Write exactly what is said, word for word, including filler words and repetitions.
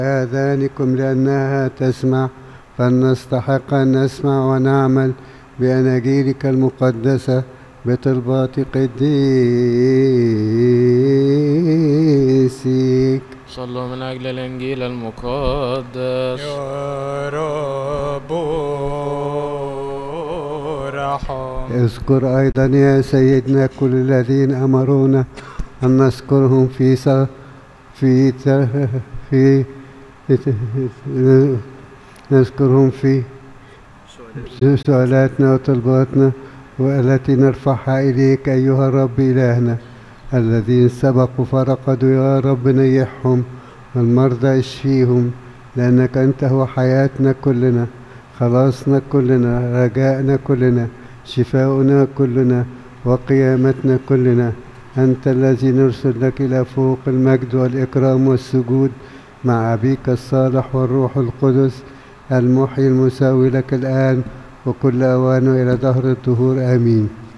آذانكم لأنها تسمع، فلنستحق أن نسمع ونعمل بأناجيلك المقدسة بطلبات قديسيك. صلوا من أجل الإنجيل المقدس. يا رب ارحم. اذكر أيضا يا سيدنا كل الذين أمرونا أن نذكرهم في ص... في ت... في نذكرهم في سؤالاتنا وطلباتنا والتي نرفعها إليك أيها الرب إلهنا. الذين سبقوا فرقدوا يا رب نيحهم، والمرضى اشفيهم، لأنك أنت هو حياتنا كلنا، خلاصنا كلنا، رجاءنا كلنا، شفاؤنا كلنا، وقيامتنا كلنا. أنت الذي نرسل لك إلى فوق المجد والإكرام والسجود مع أبيك الصالح والروح القدس المحيي المساوي لك الآن وكل أوان إلى دهر الدهور. آمين.